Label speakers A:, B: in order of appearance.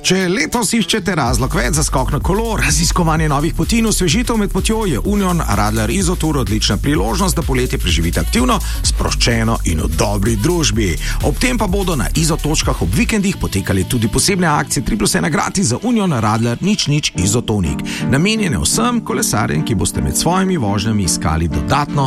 A: Če letos iščete razlog več za skok na kolo, raziskovanje novih poti in osvežitev med potjo, je Union Radler Izotour odlična priložnost, da poletje preživite aktivno, sproščeno in v dobri družbi. Ob tem pa bodo na izotočkah ob vikendih potekali tudi posebne akcije 3+1 gratis za Union Radler nič Izotovnik, namenjene vsem kolesarjem, ki boste med svojimi vožnjami iskali dodatno